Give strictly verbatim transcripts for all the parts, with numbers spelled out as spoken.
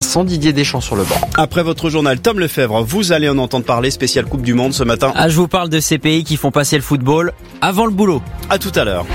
sans Didier Deschamps sur le banc. Après votre journal, Tom Lefebvre, vous allez en entendre parler, spécial Coupe du Monde ce matin. Ah, je vous parle de ces pays qui font passer le football avant le boulot. À tout à l'heure.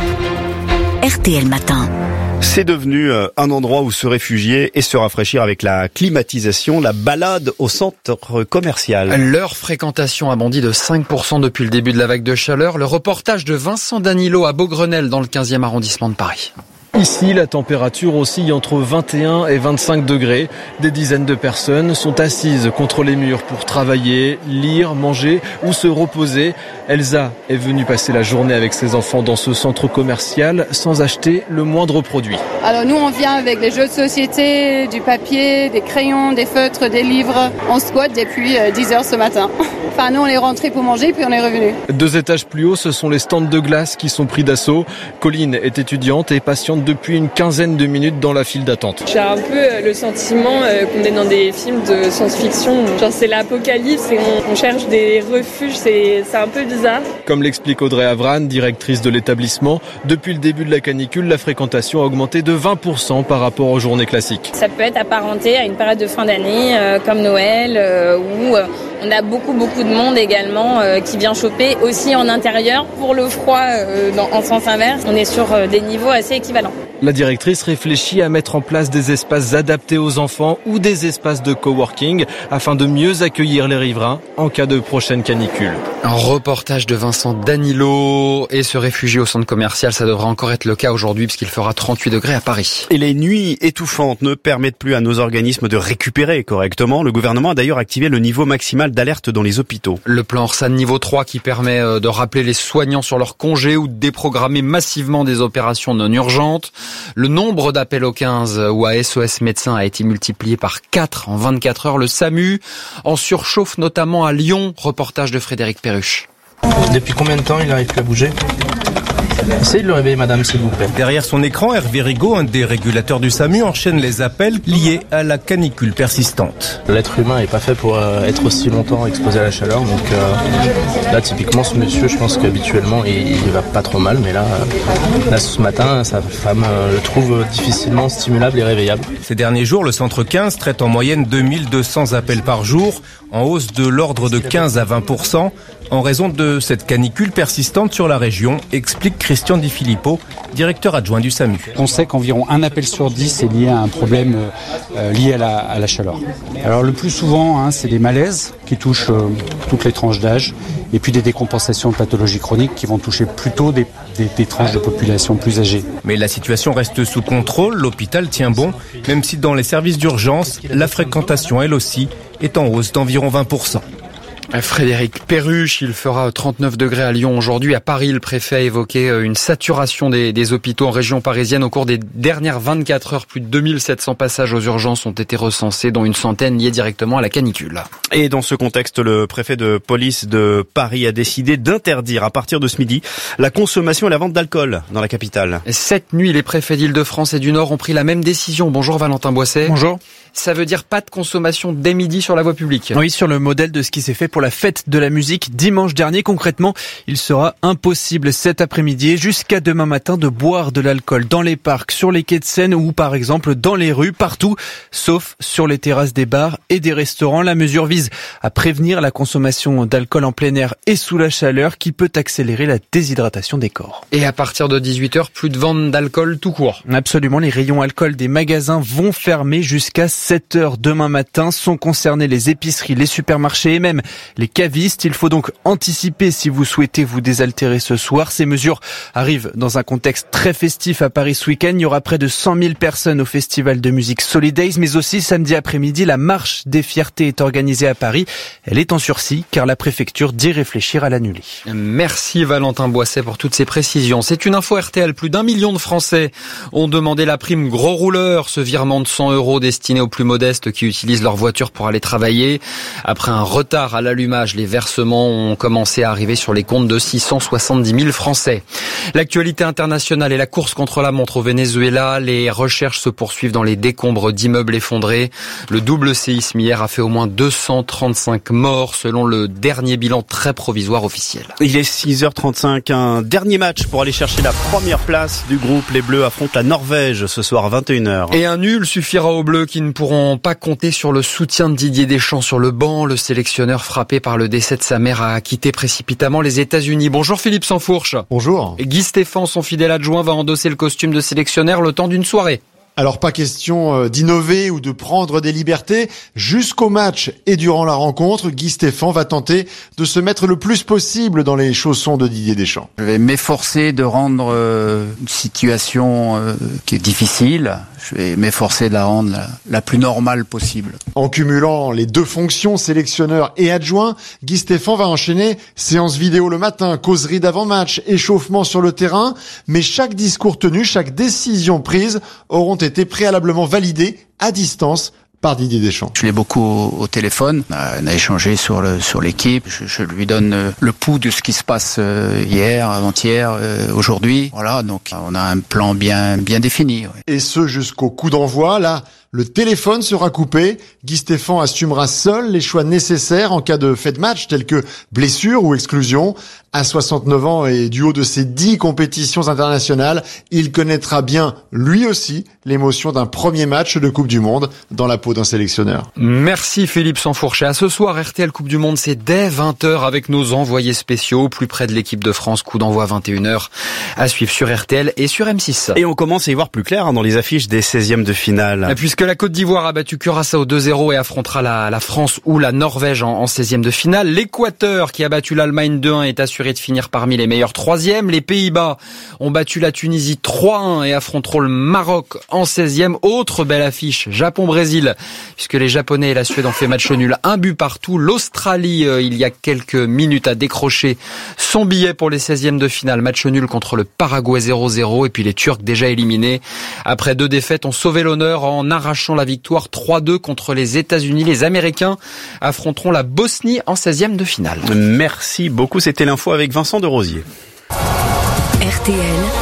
R T L Matin. C'est devenu un endroit où se réfugier et se rafraîchir avec la climatisation, la balade au centre commercial. Leur fréquentation a bondi de cinq pour cent depuis le début de la vague de chaleur. Le reportage de Vincent Danilo à Beaugrenelle dans le quinzième arrondissement de Paris. Ici, la température oscille entre vingt et un et vingt-cinq degrés. Des dizaines de personnes sont assises contre les murs pour travailler, lire, manger ou se reposer. Elsa est venue passer la journée avec ses enfants dans ce centre commercial sans acheter le moindre produit. Alors nous, on vient avec des jeux de société, du papier, des crayons, des feutres, des livres. On squatte depuis dix heures ce matin. Enfin, nous, on est rentrés pour manger puis on est revenus. Deux étages plus haut, ce sont les stands de glace qui sont pris d'assaut. Colline est étudiante et patiente depuis une quinzaine de minutes dans la file d'attente. J'ai un peu le sentiment qu'on est dans des films de science-fiction. Genre c'est l'apocalypse et on, on cherche des refuges, c'est, c'est un peu bizarre. Comme l'explique Audrey Avran, directrice de l'établissement, depuis le début de la canicule, la fréquentation a augmenté de vingt pour cent par rapport aux journées classiques. Ça peut être apparenté à une période de fin d'année euh, comme Noël euh, où euh, on a beaucoup beaucoup de monde également euh, qui vient choper aussi en intérieur pour le froid euh, dans, en sens inverse. On est sur euh, des niveaux assez équivalents. La directrice réfléchit à mettre en place des espaces adaptés aux enfants ou des espaces de coworking afin de mieux accueillir les riverains en cas de prochaine canicule. Un reportage de Vincent Danilo et se réfugier au centre commercial, ça devrait encore être le cas aujourd'hui puisqu'il fera trente-huit degrés à Paris. Et les nuits étouffantes ne permettent plus à nos organismes de récupérer correctement. Le gouvernement a d'ailleurs activé le niveau maximal d'alerte dans les hôpitaux. Le plan Orsan niveau trois qui permet de rappeler les soignants sur leurs congés ou de déprogrammer massivement des opérations non urgentes. Le nombre d'appels au quinze ou à S O S médecins a été multiplié par quatre en vingt-quatre heures. Le SAMU en surchauffe notamment à Lyon. Reportage de Frédéric Perruche. Depuis combien de temps il n'arrive plus à bouger ? Essayez de le réveiller, madame, s'il vous plaît. Derrière son écran, Hervé Rigaud, un des régulateurs du SAMU, enchaîne les appels liés à la canicule persistante. L'être humain n'est pas fait pour euh, être aussi longtemps exposé à la chaleur. Donc euh, là, typiquement, ce monsieur, je pense qu'habituellement, il, il va pas trop mal. Mais là, euh, là ce matin, sa femme euh, le trouve difficilement stimulable et réveillable. Ces derniers jours, le centre quinze traite en moyenne deux mille deux cents appels par jour, en hausse de l'ordre de quinze à vingt pour cent, en raison de cette canicule persistante sur la région, explique Christian Di Filippo, directeur adjoint du SAMU. On sait qu'environ un appel sur dix est lié à un problème euh, lié à la, à la chaleur. Alors le plus souvent, hein, c'est des malaises qui touchent euh, toutes les tranches d'âge, et puis des décompensations de pathologies chroniques qui vont toucher plutôt des, des, des tranches de population plus âgées. Mais la situation reste sous contrôle, l'hôpital tient bon, même si dans les services d'urgence, la fréquentation, elle aussi, est en hausse d'environ vingt pour cent. Frédéric Perruche, il fera trente-neuf degrés à Lyon aujourd'hui. À Paris, le préfet a évoqué une saturation des, des hôpitaux en région parisienne. Au cours des dernières vingt-quatre heures, plus de deux mille sept cents passages aux urgences ont été recensés, dont une centaine liés directement à la canicule. Et dans ce contexte, le préfet de police de Paris a décidé d'interdire à partir de ce midi la consommation et la vente d'alcool dans la capitale. Cette nuit, les préfets d'Île-de-France et du Nord ont pris la même décision. Bonjour Valentin Boisset. Bonjour. Ça veut dire pas de consommation dès midi sur la voie publique. Oui, sur le modèle de ce qui s'est fait pour la fête de la musique dimanche dernier. Concrètement, il sera impossible cet après-midi jusqu'à demain matin de boire de l'alcool dans les parcs, sur les quais de Seine ou par exemple dans les rues, partout, sauf sur les terrasses des bars et des restaurants. La mesure vise à prévenir la consommation d'alcool en plein air et sous la chaleur qui peut accélérer la déshydratation des corps. Et à partir de dix-huit heures, plus de vente d'alcool tout court. Absolument, les rayons alcool des magasins vont fermer jusqu'à sept heures demain matin. Sont concernés les épiceries, les supermarchés et même les cavistes. Il faut donc anticiper si vous souhaitez vous désaltérer ce soir. Ces mesures arrivent dans un contexte très festif à Paris ce week-end. Il y aura près de cent mille personnes au festival de musique Solidays, mais aussi samedi après-midi, la marche des fiertés est organisée à Paris. Elle est en sursis car la préfecture dit réfléchir à l'annuler. Merci Valentin Boisset pour toutes ces précisions. C'est une info R T L. Plus d'un million de Français ont demandé la prime gros rouleur, ce virement de cent euros destiné aux plus modestes qui utilisent leur voiture pour aller travailler. Après un retard à l'allumage, les versements ont commencé à arriver sur les comptes de six cent soixante-dix mille Français. L'actualité internationale et la course contre la montre au Venezuela. Les recherches se poursuivent dans les décombres d'immeubles effondrés. Le double séisme hier a fait au moins deux cent trente-cinq morts selon le dernier bilan très provisoire officiel. Il est six heures trente-cinq, un dernier match pour aller chercher la première place du groupe. Les Bleus affrontent la Norvège ce soir à vingt et une heures. Et un nul suffira aux Bleus qui ne pourront pourront pas compter sur le soutien de Didier Deschamps sur le banc. Le sélectionneur frappé par le décès de sa mère a quitté précipitamment les États-Unis. Bonjour Philippe Sansfourche. Bonjour. Guy Stéphane, son fidèle adjoint, va endosser le costume de sélectionneur le temps d'une soirée. Alors pas question d'innover ou de prendre des libertés. Jusqu'au match et durant la rencontre, Guy Stéphane va tenter de se mettre le plus possible dans les chaussons de Didier Deschamps. Je vais m'efforcer de rendre euh, une situation euh, qui est difficile. Je vais m'efforcer de la rendre la, la plus normale possible. En cumulant les deux fonctions, sélectionneur et adjoint, Guy Stéphane va enchaîner séance vidéo le matin, causerie d'avant-match, échauffement sur le terrain. Mais chaque discours tenu, chaque décision prise auront été préalablement validés à distance par Didier Deschamps. Je l'ai beaucoup au, au téléphone, on a échangé sur le, sur l'équipe, je, je lui donne le pouls de ce qui se passe hier, avant-hier, aujourd'hui. Voilà, donc on a un plan bien, bien défini. Ouais. Et ce jusqu'au coup d'envoi, là, le téléphone sera coupé. Guy Stéphane assumera seul les choix nécessaires en cas de fait de match, tels que blessure ou exclusion. À soixante-neuf ans et du haut de ses dix compétitions internationales, il connaîtra bien, lui aussi, l'émotion d'un premier match de Coupe du Monde dans la peau d'un sélectionneur. Merci Philippe Sansfourche. À ce soir, R T L Coupe du Monde, c'est dès vingt heures avec nos envoyés spéciaux, plus près de l'équipe de France. Coup d'envoi vingt et une heures à suivre sur R T L et sur M six. Et on commence à y voir plus clair hein, dans les affiches des seizièmes de finale. Puisque la Côte d'Ivoire a battu Curaçao deux zéro et affrontera la, la France ou la Norvège en, en seizième de finale. L'Équateur, qui a battu l'Allemagne deux un, est assuré de finir parmi les meilleurs troisièmes. Les Pays-Bas ont battu la Tunisie trois un et affronteront le Maroc en seizième. Autre belle affiche, Japon-Brésil, puisque les Japonais et la Suède ont fait match nul, un but partout. L'Australie, euh, il y a quelques minutes, a décroché son billet pour les seizièmes de finale. Match nul contre le Paraguay zéro zéro. Et puis les Turcs déjà éliminés. Après deux défaites, ont sauvé l'honneur en arrachant la victoire trois deux contre les États-Unis. Les Américains affronteront la Bosnie en seizième de finale. Merci beaucoup, c'était l'info avec Vincent de Rosier. R T L,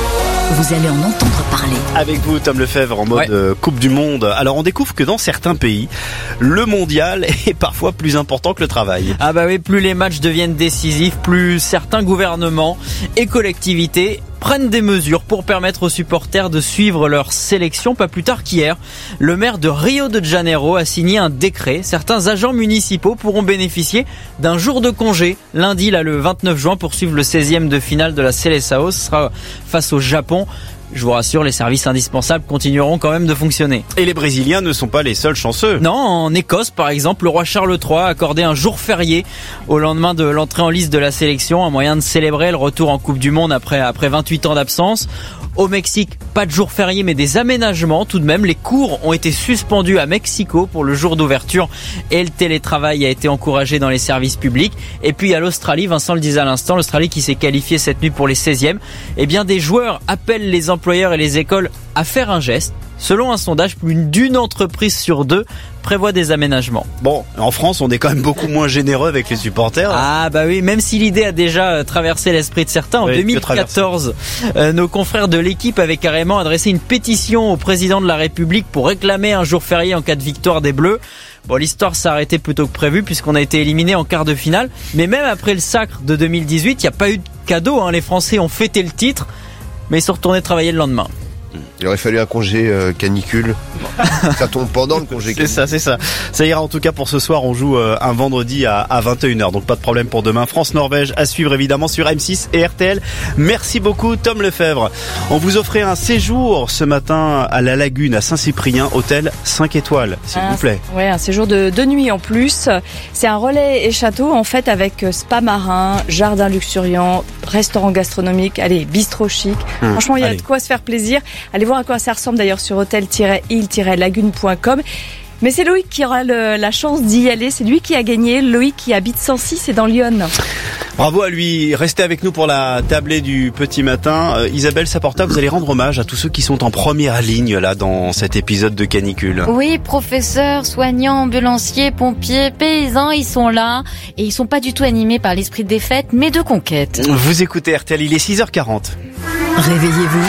vous allez en entendre parler. Avec vous, Tom Lefebvre, en mode ouais. Coupe du Monde. Alors, on découvre que dans certains pays, le mondial est parfois plus important que le travail. Ah bah oui, plus les matchs deviennent décisifs, plus certains gouvernements et collectivités prennent des mesures pour permettre aux supporters de suivre leur sélection. Pas plus tard qu'hier, le maire de Rio de Janeiro a signé un décret. Certains agents municipaux pourront bénéficier d'un jour de congé lundi, là, le vingt-neuf juin, pour suivre le seizième de finale de la Seleção. Ce sera face au Japon. Je vous rassure, les services indispensables continueront quand même de fonctionner. Et les Brésiliens ne sont pas les seuls chanceux. Non, en Écosse par exemple, le roi Charles trois a accordé un jour férié au lendemain de l'entrée en liste de la sélection, un moyen de célébrer le retour en Coupe du Monde après, après vingt-huit ans d'absence. Au Mexique, pas de jour férié mais des aménagements tout de même. Les cours ont été suspendus à Mexico pour le jour d'ouverture et le télétravail a été encouragé dans les services publics. Et puis à l'Australie, Vincent le disait à l'instant, l'Australie qui s'est qualifiée cette nuit pour les seizièmes. Eh bien des joueurs appellent les employeurs et les écoles à faire un geste. Selon un sondage, plus d'une entreprise sur deux prévoit des aménagements. Bon, en France, on est quand même beaucoup moins généreux avec les supporters. Ah bah oui, même si l'idée a déjà traversé l'esprit de certains. En oui, deux mille quatorze, euh, nos confrères de l'équipe avaient carrément adressé une pétition au président de la République pour réclamer un jour férié en cas de victoire des Bleus. Bon, l'histoire s'est arrêtée plus tôt que prévu puisqu'on a été éliminé en quart de finale. Mais même après le sacre de deux mille dix-huit, il n'y a pas eu de cadeau. Hein. Les Français ont fêté le titre, mais ils sont retournés travailler le lendemain. Il aurait fallu un congé euh, canicule. Ça tombe pendant le congé canicule. C'est ça, c'est ça. Ça ira en tout cas pour ce soir. On joue euh, un vendredi à, à vingt et une heures. Donc pas de problème pour demain. France-Norvège à suivre évidemment sur M six et R T L. Merci beaucoup Tom Lefebvre. On vous offrait un séjour ce matin à la Lagune à Saint-Cyprien, hôtel cinq étoiles, s'il un, vous plaît. Ouais, un séjour de deux nuits en plus. C'est un relais et château en fait avec spa marin, jardin luxuriant, restaurant gastronomique, allez, bistrot chic. Hum, Franchement, il y a allez. de quoi se faire plaisir. Allez voir à quoi ça ressemble d'ailleurs sur hôtel tiret il tiret lagune point com. Mais c'est Loïc qui aura le, la chance d'y aller. C'est lui qui a gagné. Loïc qui habite cent six et dans Lyon. Bravo à lui. Restez avec nous pour la tablée du petit matin. Euh, Isabelle Saporta, vous allez rendre hommage à tous ceux qui sont en première ligne là dans cet épisode de Canicule. Oui, professeurs, soignants, ambulanciers, pompiers, paysans, ils sont là. Et ils sont pas du tout animés par l'esprit de défaite, mais de conquête. Vous écoutez R T L, il est six heures quarante. Réveillez-vous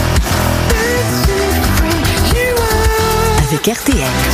avec R T L.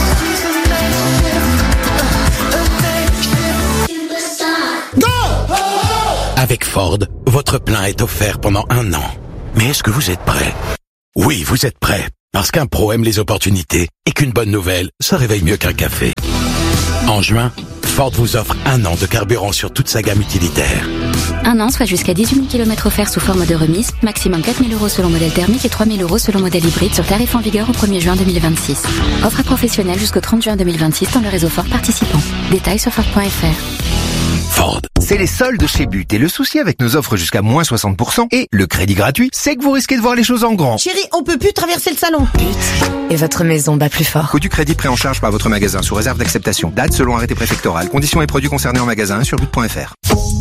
Avec Ford, votre plein est offert pendant un an. Mais est-ce que vous êtes prêt ? Oui, vous êtes prêt. Parce qu'un pro aime les opportunités et qu'une bonne nouvelle, ça réveille mieux qu'un café. En juin, Ford vous offre un an de carburant sur toute sa gamme utilitaire. Un an, soit jusqu'à dix-huit mille kilomètres offerts sous forme de remise, maximum quatre mille euros selon modèle thermique et trois mille euros selon modèle hybride sur tarif en vigueur au premier juin deux mille vingt-six. Offre à professionnels jusqu'au trente juin deux mille vingt-six dans le réseau Ford participant. Détails sur Ford point F R. Ford. C'est les soldes chez But et le souci avec nos offres jusqu'à moins soixante pour cent et le crédit gratuit, c'est que vous risquez de voir les choses en grand. Chérie, on peut plus traverser le salon. But. Et votre maison bat plus fort. Coût du crédit pris en charge par votre magasin sous réserve d'acceptation. Date selon arrêté préfectoral. Conditions et produits concernés en magasin sur but point F R.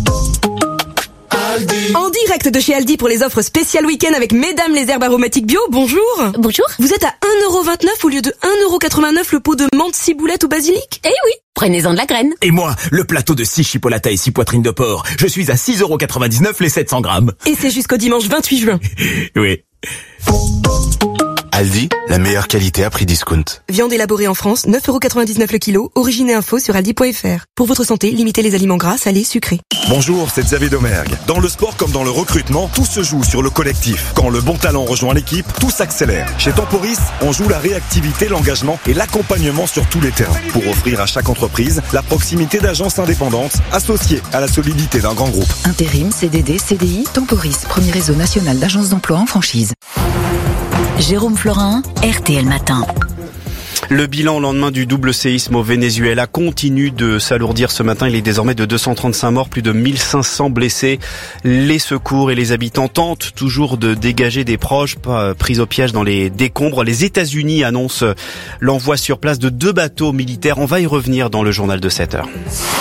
En direct de chez Aldi pour les offres spéciales week-end avec Mesdames les herbes aromatiques bio, bonjour. Bonjour. Vous êtes à un euro vingt-neuf au lieu de un euro quatre-vingt-neuf le pot de menthe, ciboulette ou basilic? Eh oui, prenez-en de la graine. Et moi, le plateau de six chipolatas et six poitrines de porc, je suis à six euros quatre-vingt-dix-neuf les sept cents grammes. Et c'est jusqu'au dimanche vingt-huit juin. Oui. Aldi, la meilleure qualité à prix discount. Viande élaborée en France, neuf euros quatre-vingt-dix-neuf le kilo, origine et info sur aldi point F R. Pour votre santé, limitez les aliments gras, salés, sucrés. Bonjour, c'est Xavier Domergue. Dans le sport comme dans le recrutement, tout se joue sur le collectif. Quand le bon talent rejoint l'équipe, tout s'accélère. Chez Temporis, on joue la réactivité, l'engagement et l'accompagnement sur tous les terrains. Pour offrir à chaque entreprise la proximité d'agences indépendantes associées à la solidité d'un grand groupe. Intérim, C D D, C D I, Temporis, premier réseau national d'agences d'emploi en franchise. Jérôme Florin, R T L Matin. Le bilan au lendemain du double séisme au Venezuela continue de s'alourdir ce matin. Il est désormais de deux cent trente-cinq morts, plus de mille cinq cents blessés. Les secours et les habitants tentent toujours de dégager des proches pris au piège dans les décombres. Les États-Unis annoncent l'envoi sur place de deux bateaux militaires. On va y revenir dans le journal de sept heures.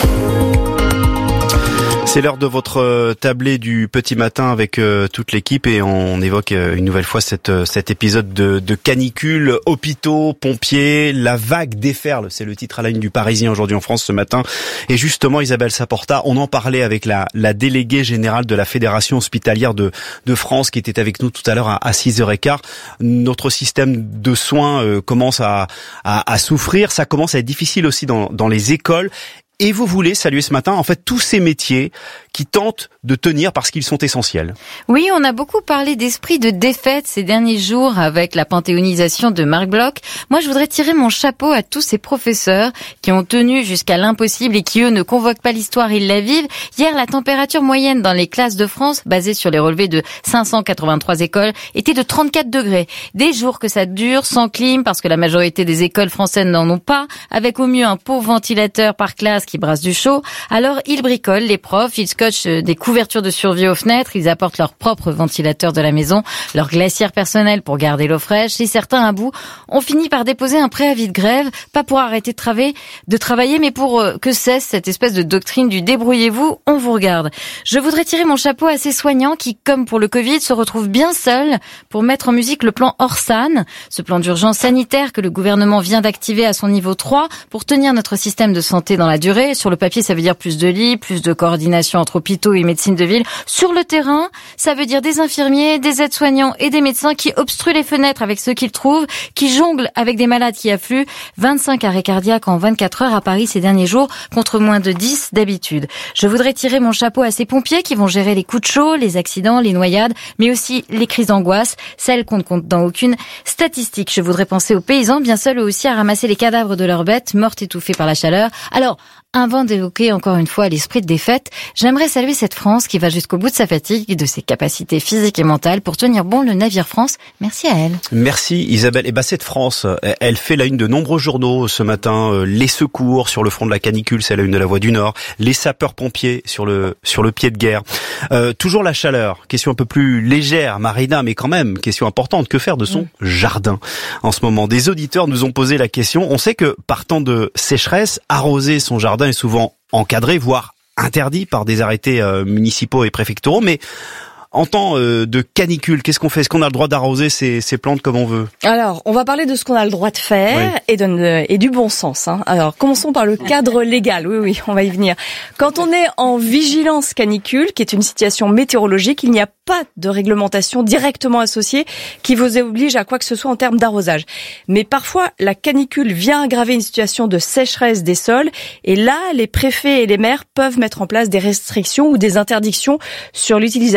C'est l'heure de votre tablé du petit matin avec euh, toute l'équipe et on évoque euh, une nouvelle fois cette, euh, cet épisode de, de canicule. Hôpitaux, pompiers, la vague déferle, c'est le titre à la une du Parisien aujourd'hui en France ce matin. Et justement, Isabelle Saporta, on en parlait avec la, la déléguée générale de la Fédération hospitalière de, de France qui était avec nous tout à l'heure à, à six heures quinze. Notre système de soins euh, commence à, à, à souffrir, ça commence à être difficile aussi dans, dans les écoles. Et vous voulez saluer ce matin, en fait, tous ces métiers qui tentent de tenir parce qu'ils sont essentiels. Oui, on a beaucoup parlé d'esprit de défaite ces derniers jours avec la panthéonisation de Marc Bloch. Moi, je voudrais tirer mon chapeau à tous ces professeurs qui ont tenu jusqu'à l'impossible et qui, eux, ne convoquent pas l'histoire, ils la vivent. Hier, la température moyenne dans les classes de France, basée sur les relevés de cinq cent quatre-vingt-trois écoles, était de trente-quatre degrés. Des jours que ça dure, sans clim, parce que la majorité des écoles françaises n'en ont pas, avec au mieux un pauvre ventilateur par classe qui brasse du chaud. Alors, ils bricolent, les profs, ils scotchent des couvertures de survie aux fenêtres, ils apportent leur propre ventilateur de la maison, leur glacière personnelle pour garder l'eau fraîche, et certains à bout ont fini par déposer un préavis de grève, pas pour arrêter de travailler, de travailler mais pour euh, que cesse cette espèce de doctrine du débrouillez-vous, on vous regarde. Je voudrais tirer mon chapeau à ces soignants qui, comme pour le Covid, se retrouvent bien seuls pour mettre en musique le plan Orsan, ce plan d'urgence sanitaire que le gouvernement vient d'activer à son niveau trois pour tenir notre système de santé dans la durée. Sur le papier, ça veut dire plus de lits, plus de coordination entre hôpitaux et médecine de ville. Sur le terrain, ça veut dire des infirmiers, des aides-soignants et des médecins qui obstruent les fenêtres avec ceux qu'ils trouvent, qui jonglent avec des malades qui affluent. vingt-cinq arrêts cardiaques en vingt-quatre heures à Paris ces derniers jours, contre moins de dix d'habitude. Je voudrais tirer mon chapeau à ces pompiers qui vont gérer les coups de chaud, les accidents, les noyades, mais aussi les crises d'angoisse, celles qu'on ne compte dans aucune statistique. Je voudrais penser aux paysans, bien seuls eux aussi à ramasser les cadavres de leurs bêtes, mortes étouffées par la chaleur. Alors, avant d'évoquer encore une fois l'esprit de défaite, j'aimerais saluer cette France qui va jusqu'au bout de sa fatigue, de ses capacités physiques et mentales pour tenir bon le navire France. Merci à elle. Merci Isabelle. Et bah cette France, elle fait la une de nombreux journaux ce matin. Les secours sur le front de la canicule, c'est la une de La Voix du Nord. Les sapeurs-pompiers sur le sur le pied de guerre. Euh, toujours la chaleur. Question un peu plus légère, Marina, mais quand même question importante. Que faire de son mmh. jardin en ce moment? Des auditeurs nous ont posé la question. On sait que par temps de sécheresse, arroser son jardin est souvent encadré, voire interdit par des arrêtés euh, municipaux et préfectoraux, mais en temps euh, de canicule, qu'est-ce qu'on fait? Est-ce qu'on a le droit d'arroser ces, ces plantes comme on veut? Alors, on va parler de ce qu'on a le droit de faire oui. et, de, et du bon sens. Hein. Alors, commençons par le cadre légal. Oui, oui, on va y venir. Quand on est en vigilance canicule, qui est une situation météorologique, il n'y a pas de réglementation directement associée qui vous oblige à quoi que ce soit en termes d'arrosage. Mais parfois, la canicule vient aggraver une situation de sécheresse des sols et là, les préfets et les maires peuvent mettre en place des restrictions ou des interdictions sur l'utilisation de l'eau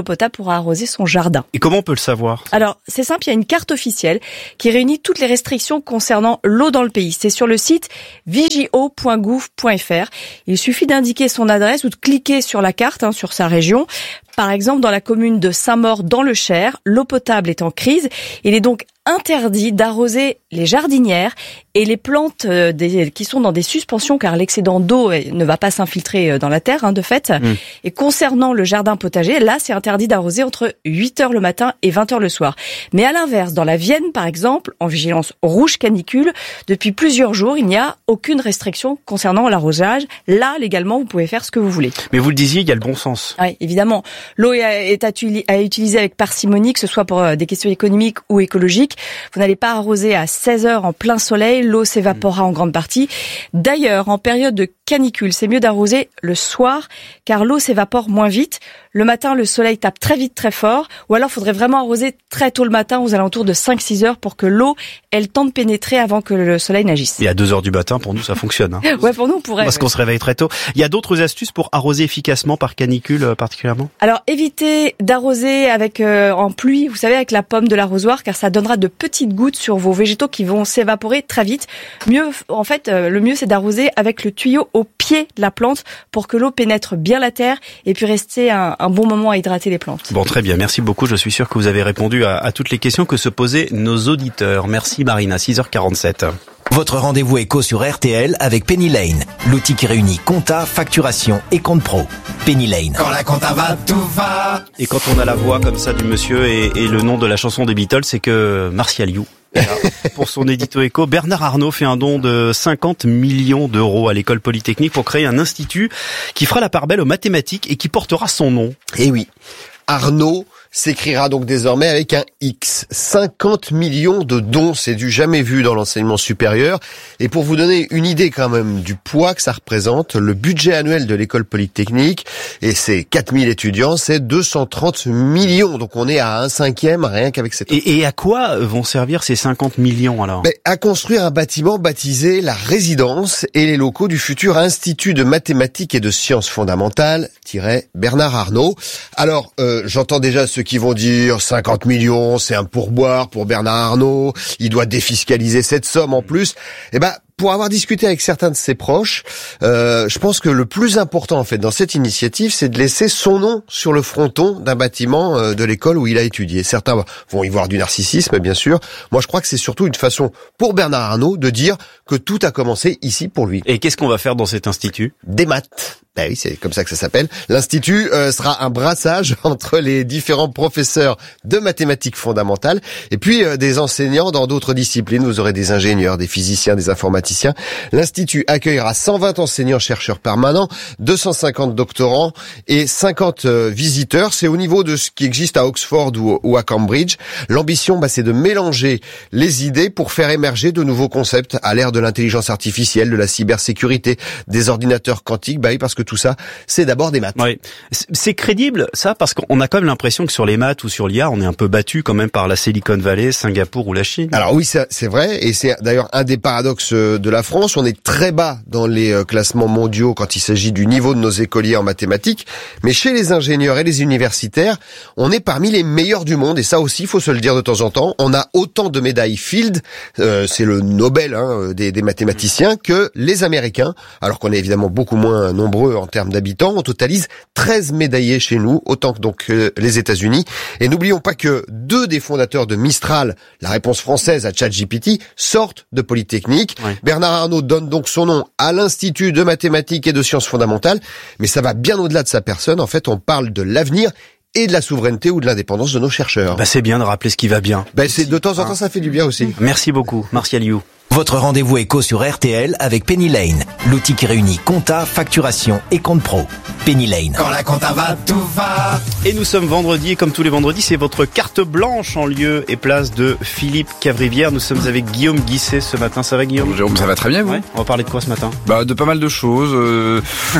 l'eau potable pour arroser son jardin. Et comment on peut le savoir ? Alors, c'est simple, il y a une carte officielle qui réunit toutes les restrictions concernant l'eau dans le pays. C'est sur le site vigio point gouv point fr. Il suffit d'indiquer son adresse ou de cliquer sur la carte, hein, sur sa région. Par exemple, dans la commune de Saint-Maur, dans le Cher, l'eau potable est en crise. Il est donc interdit d'arroser les jardinières et les plantes euh, des, qui sont dans des suspensions, car l'excédent d'eau ne va pas s'infiltrer dans la terre, hein, de fait. Mmh. Et concernant le jardin potager, là, c'est interdit d'arroser entre huit heures le matin et vingt heures le soir. Mais à l'inverse, dans la Vienne, par exemple, en vigilance rouge canicule, depuis plusieurs jours, il n'y a aucune restriction concernant l'arrosage. Là, légalement, vous pouvez faire ce que vous voulez. Mais vous le disiez, il y a le bon sens. Oui, évidemment. L'eau est à utiliser avec parcimonie, que ce soit pour des questions économiques ou écologiques. Vous n'allez pas arroser à seize heures en plein soleil, l'eau s'évaporera en grande partie. D'ailleurs, en période de canicule, c'est mieux d'arroser le soir, car l'eau s'évapore moins vite. Le matin, le soleil tape très vite, très fort, ou alors il faudrait vraiment arroser très tôt le matin, aux alentours de cinq six heures, pour que l'eau ait le temps de pénétrer avant que le soleil n'agisse. Et à deux heures du matin, pour nous, ça fonctionne. Hein. Ouais, pour nous, on pourrait. Parce ouais. qu'on se réveille très tôt. Il y a d'autres astuces pour arroser efficacement par canicule, euh, particulièrement ? Alors, évitez d'arroser avec euh, en pluie, vous savez, avec la pomme de l'arrosoir, car ça donnera de petites gouttes sur vos végétaux qui vont s'évaporer très vite. Mieux, en fait, euh, le mieux, c'est d'arroser avec le tuyau au pied de la plante pour que l'eau pénètre bien la terre et puis rester un, un bon moment à hydrater les plantes. Bon, très bien. Merci beaucoup. Je suis sûr que vous avez répondu à, à toutes les questions que se posaient nos auditeurs. Merci Marina. six heures quarante-sept. Votre rendez-vous éco sur R T L avec Penny Lane, l'outil qui réunit compta, facturation et compte pro. Penny Lane. Quand la compta va, tout va. Et quand on a la voix comme ça du monsieur et, et le nom de la chanson des Beatles, c'est que Martial You. Pour son édito éco, Bernard Arnault fait un don de cinquante millions d'euros à l'école polytechnique pour créer un institut qui fera la part belle aux mathématiques et qui portera son nom. Eh oui, Arnault s'écrira donc désormais avec un X. cinquante millions de dons, c'est du jamais vu dans l'enseignement supérieur. Et pour vous donner une idée quand même du poids que ça représente, le budget annuel de l'école polytechnique, et c'est quatre mille étudiants, c'est deux cent trente millions. Donc on est à un cinquième rien qu'avec cette... Et, et à quoi vont servir ces cinquante millions alors ? Ben, à construire un bâtiment baptisé la résidence et les locaux du futur Institut de mathématiques et de sciences fondamentales, Bernard Arnault. Alors, euh, j'entends déjà ceux qui vont dire cinquante millions, c'est un pourboire pour Bernard Arnault, il doit défiscaliser cette somme en plus. Eh ben, pour avoir discuté avec certains de ses proches, euh, je pense que le plus important en fait dans cette initiative, c'est de laisser son nom sur le fronton d'un bâtiment euh, de l'école où il a étudié. Certains vont y voir du narcissisme, bien sûr. Moi, je crois que c'est surtout une façon pour Bernard Arnault de dire que tout a commencé ici pour lui. Et qu'est-ce qu'on va faire dans cet institut ? Des maths. Ben oui, c'est comme ça que ça s'appelle. L'institut euh, sera un brassage entre les différents professeurs de mathématiques fondamentales et puis euh, des enseignants dans d'autres disciplines. Vous aurez des ingénieurs, des physiciens, des informaticiens. L'Institut accueillera cent vingt enseignants-chercheurs permanents, deux cent cinquante doctorants et cinquante euh, visiteurs. C'est au niveau de ce qui existe à Oxford ou, ou à Cambridge. L'ambition, bah, c'est de mélanger les idées pour faire émerger de nouveaux concepts à l'ère de l'intelligence artificielle, de la cybersécurité, des ordinateurs quantiques. Bah oui, parce que tout ça, c'est d'abord des maths. Oui. C'est crédible, ça, parce qu'on a quand même l'impression que sur les maths ou sur l'I A, on est un peu battu quand même par la Silicon Valley, Singapour ou la Chine. Alors oui, c'est vrai, et c'est d'ailleurs un des paradoxes de la France. On est très bas dans les classements mondiaux quand il s'agit du niveau de nos écoliers en mathématiques, mais chez les ingénieurs et les universitaires, on est parmi les meilleurs du monde, et ça aussi, il faut se le dire de temps en temps. On a autant de médailles Field, euh, c'est le Nobel hein, des, des mathématiciens, que les Américains, alors qu'on est évidemment beaucoup moins nombreux en termes d'habitants. On totalise treize médaillés chez nous, autant que donc euh, les États-Unis. Et n'oublions pas que deux des fondateurs de Mistral, la réponse française à ChatGPT, sortent de Polytechnique. Oui. Bernard Arnault donne donc son nom à l'Institut de mathématiques et de sciences fondamentales, mais ça va bien au-delà de sa personne. En fait, on parle de l'avenir et de la souveraineté ou de l'indépendance de nos chercheurs. Bah c'est bien de rappeler ce qui va bien. Bah c'est de temps en temps, ça fait du bien aussi. Merci beaucoup, Martial You. Votre rendez-vous éco sur R T L avec Penny Lane, l'outil qui réunit compta, facturation et compte pro. Penny Lane. Quand la compta va, tout va. Et nous sommes vendredi, et comme tous les vendredis, c'est votre carte blanche en lieu et place de Philippe Cavrivière. Nous sommes avec Guillaume Guisset ce matin. Ça va, Guillaume ? Jérôme, ça va très bien, vous ? Ouais. On va parler de quoi ce matin ? Bah, de pas mal de choses. Euh...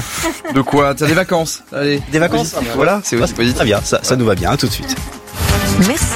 de quoi ? T'as des vacances. Allez. Des vacances ? Voilà, c'est aussi positif. Très bien, ça, ça nous va bien. À tout de suite. Merci.